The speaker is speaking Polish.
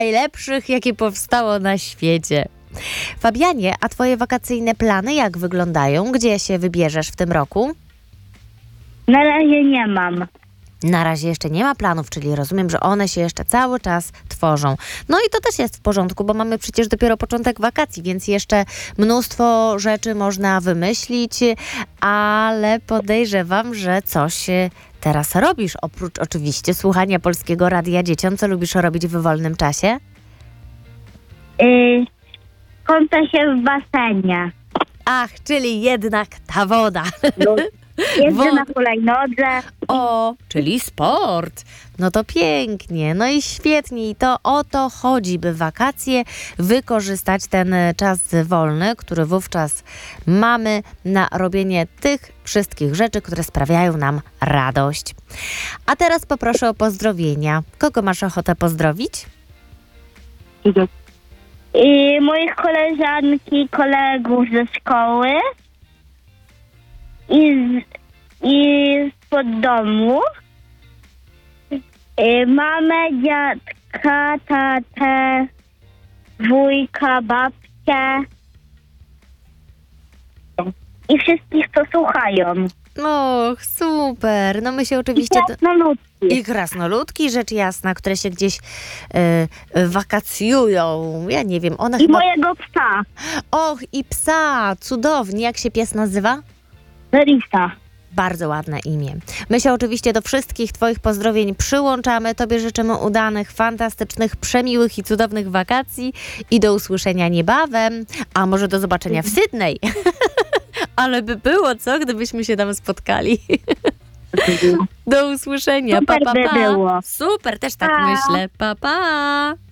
najlepszych, jakie powstało na świecie. Fabianie, a twoje wakacyjne plany jak wyglądają? Gdzie się wybierzesz w tym roku? Na razie nie mam. Na razie jeszcze nie ma planów, czyli rozumiem, że one się jeszcze cały czas tworzą. No i to też jest w porządku, bo mamy przecież dopiero początek wakacji, więc jeszcze mnóstwo rzeczy można wymyślić, ale podejrzewam, że coś teraz robisz, oprócz oczywiście słuchania Polskiego Radia dzieciom. Co lubisz robić w wolnym czasie? Kąpę się w basenie. Ach, czyli jednak ta woda. Jeżdżę na hulajnodze. O, czyli sport. No to pięknie, no i świetnie. I to o to chodzi, by wakacje wykorzystać ten czas wolny, który wówczas mamy na robienie tych wszystkich rzeczy, które sprawiają nam radość. A teraz poproszę o pozdrowienia. Kogo masz ochotę pozdrowić? Moich koleżanki, kolegów ze szkoły i spod domu. Mamę, dziadka, tatę, wujka, babcię i wszystkich, co słuchają. Och, super. No my się oczywiście... I krasnoludki. I krasnoludki, rzecz jasna, które się gdzieś wakacjują. Ja nie wiem, one I chyba... mojego psa, Och, i psa, cudownie. Jak się pies nazywa? Larisa. Bardzo ładne imię. My się oczywiście do wszystkich twoich pozdrowień przyłączamy. Tobie życzymy udanych, fantastycznych, przemiłych i cudownych wakacji i do usłyszenia niebawem, a może do zobaczenia w Sydney. Ale by było, co, gdybyśmy się tam spotkali. Do usłyszenia. Super Pa, pa, by pa. było. Super, też tak Pa. myślę. Pa, pa.